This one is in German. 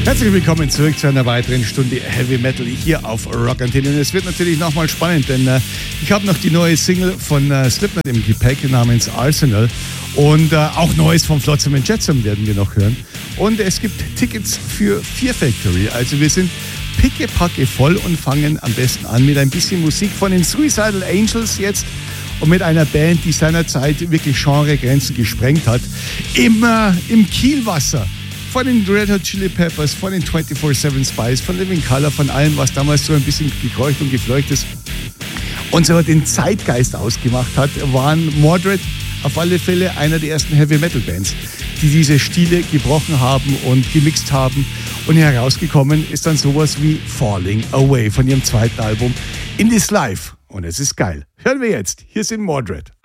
Herzlich willkommen zurück zu einer weiteren Stunde Heavy Metal hier auf Rock Antenne. Und es wird natürlich nochmal spannend, denn ich habe noch die neue Single von Slipknot im Gepäck namens Arsenal. Und auch Neues von Flotsam & Jetsam werden wir noch hören. Und es gibt Tickets für Fear Factory. Also wir sind pickepacke voll und fangen am besten an mit ein bisschen Musik von den Suicidal Angels jetzt. Und mit einer Band, die seinerzeit wirklich Genregrenzen gesprengt hat. Im Kielwasser. Von den Red Hot Chili Peppers, von den 24/7 Spice, von Living Colour, von allem, was damals so ein bisschen gekreucht und gefleucht ist. Und so den Zeitgeist ausgemacht hat, waren Mordred auf alle Fälle einer der ersten Heavy Metal Bands, die diese Stile gebrochen haben und gemixt haben. Und herausgekommen ist dann sowas wie Falling Away von ihrem zweiten Album In This Life. Und es ist geil. Hören wir jetzt. Hier sind Mordred.